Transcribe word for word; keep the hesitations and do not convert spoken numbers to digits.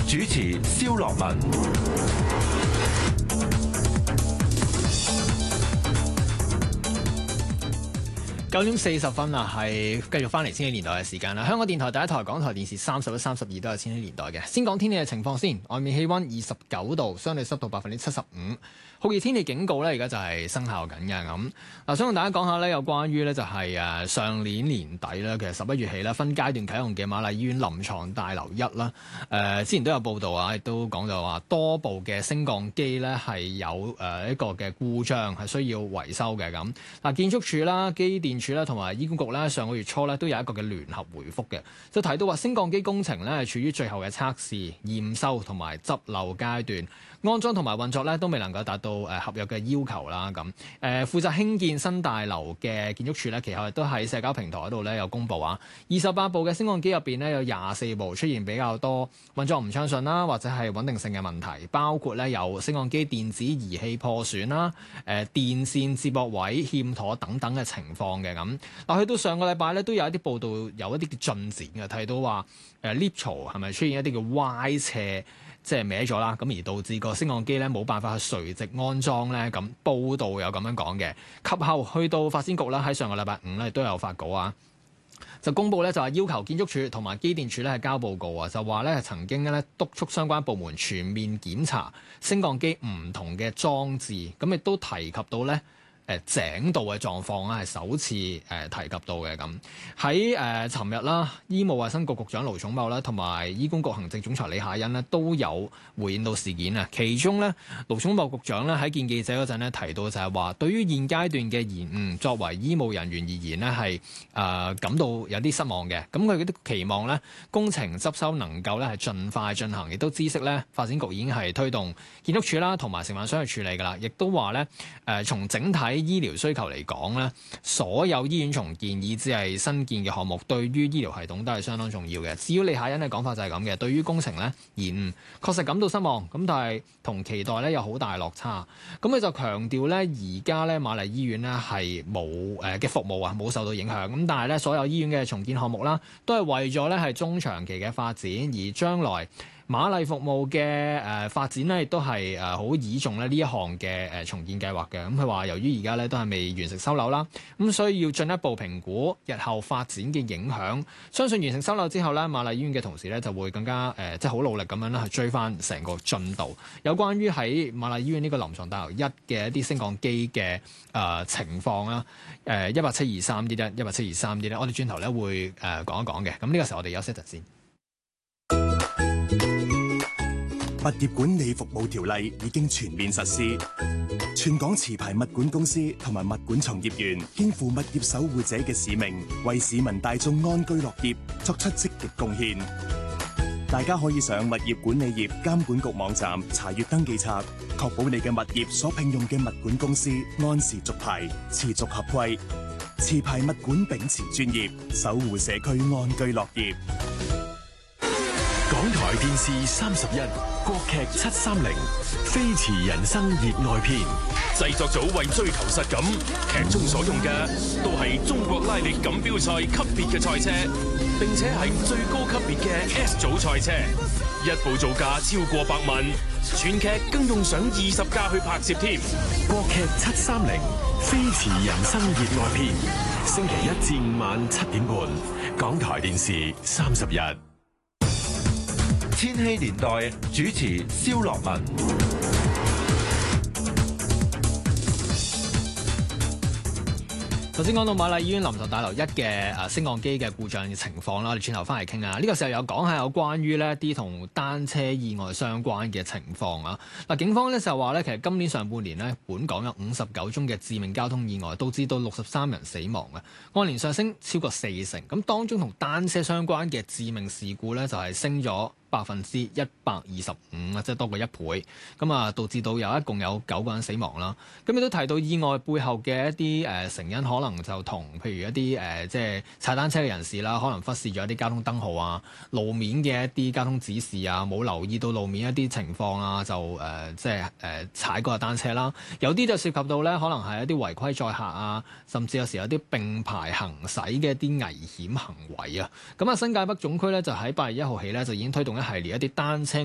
主持蕭樂文。 九點四十分啦，係繼續翻嚟千禧年代嘅時間啦。香港電台第一台、港台電視三十一、三十二都有千禧年代嘅。先講天氣嘅情況先，外面氣溫二十九度，相對濕度百分之七十五。酷熱天氣警告咧，而家就係生效緊嘅咁。嗱，想同大家講下咧，有關於咧就係誒上年年底咧，其實十一月起咧分階段啟用嘅瑪麗醫院臨床大樓一啦。誒之前都有報道啊，亦都講到話多部嘅升降機咧係有誒一個嘅故障，係需要維修嘅咁。嗱，建築署啦、機電署啦同埋醫管局咧，上個月初咧都有一個嘅聯合回覆嘅，就提到話升降機工程咧係處於最後嘅測試、驗收同埋執漏階段。安裝同埋運作咧都未能夠達到誒合約嘅要求啦，咁誒負責興建新大樓嘅建築署咧，其後亦都喺社交平台嗰度咧有公佈啊，二十八部嘅升降機入邊咧有廿四部出現比較多運作唔暢順啦，或者係穩定性嘅問題，包括咧有升降機電子儀器破損啦、誒電線接駁位欠妥等等嘅情況嘅咁。嗱，去到上個禮拜咧都有一啲報道有一啲嘅進展嘅，睇到話誒 lift 槽係咪出現一啲嘅歪斜？即係歪咗啦，咁而導致個升降機咧冇辦法去垂直安裝咧，咁報道有咁樣講嘅。及後去到發展局啦，喺上個禮拜五咧都有發稿啊，就公佈咧就係要求建築署同埋機電署咧係交報告啊，就話咧曾經咧督促相關部門全面檢查升降機唔同嘅裝置，咁亦都提及到咧。誒井道嘅狀況咧係首次誒提及到嘅咁。喺誒尋日啦，醫務衛生局局長盧寵茂啦，同埋醫管局行政總裁李夏茵呢都有回應到事件啊。其中咧，盧寵茂局長咧喺見記者嗰陣咧提到就係話，對於現階段嘅延誤，作為醫務人員而言呢係誒感到有啲失望嘅。咁佢都期望咧工程執修能夠咧係盡快進行，亦都知悉咧發展局已經係推動建築署啦同埋承辦商去處理㗎啦。亦都話咧誒從整體喺醫療需求嚟講咧，所有醫院重建以至係新建嘅項目，對於醫療系統都係相當重要嘅。至於李夏茵嘅講法就係咁嘅，對於工程咧延誤確實感到失望，咁但係同期待咧有好大落差。咁佢就強調咧，而家咧瑪麗醫院咧係冇誒嘅服務啊，冇受到影響。咁但係咧，所有醫院嘅重建項目啦，都係為咗咧係中長期嘅發展，而將來瑪麗服務嘅誒、呃、發展咧，亦都係誒好倚重咧呢一項嘅誒重建計劃嘅。咁佢話由於而家咧都係未完成收樓啦，咁所以要進一步評估日後發展嘅影響。相信完成收樓之後咧，瑪麗醫院嘅同事咧就會更加誒、呃、即係好努力咁樣咧去追翻成個進度。有關於喺瑪麗醫院呢個臨床大樓一嘅一啲升降機嘅誒情況啦，誒一八七二三啲咧，一八七二三啲咧，我哋轉頭咧會誒、呃、講一講嘅。咁呢個時候我哋休息一陣先。 物業管理服務條例已經全面實施，全港持牌物管公司同埋物管從業員肩負物業守護者嘅使命，為市民大眾安居樂業作出積極貢獻。大家可以上物業管理業監管局網站查閱登記冊，確保你嘅物業所聘用嘅物管公司按時續牌、持續合規。持牌物管秉持專業，守護社區安居樂業。 港台電視三十一，國劇七三零，飛馳人生熱愛篇。 製作組為追求實感，劇中所用嘅都係中國拉力錦標賽級別嘅賽車，並且係最高級別嘅 S 組賽車，一部造價超過百萬，全劇更用上二十架去拍攝添。 國劇七三零，飛馳人生熱愛篇，星期一至五晚七點半，港台電視三十一。 千禧年代主持蕭樂文。 頭先講到瑪麗醫院臨床大樓一嘅誒升降機嘅故障嘅情況啦，我哋轉頭翻嚟傾啊。呢、這個時候有講下有關於呢啲同單車意外相關嘅情況啊。嗱，警方咧就話咧，其實今年上半年呢，本港有五十九宗嘅致命交通意外，導致到六十三人死亡嘅，按年上升超過四成。咁當中同單車相關嘅致命事故咧，就係升咗百分之一百二十五啊，即係多過一倍。咁啊，導致到有一共有九個人死亡啦。咁亦都提到意外背後嘅一啲誒、呃、成因，可能就同譬如一啲誒、呃、即係踩單車嘅人士啦，可能忽視咗一啲交通燈號啊、路面嘅一啲交通指示啊，冇留意到路面一啲情況啊，就誒、呃、即係誒、呃、踩嗰架單車啦。有啲就涉及到咧，可能係一啲違規載客啊，甚至有時有啲並排行駛嘅一啲危險行為啊。咁啊，新界北總區咧就喺八月一號起咧就已經推動一系列一啲單車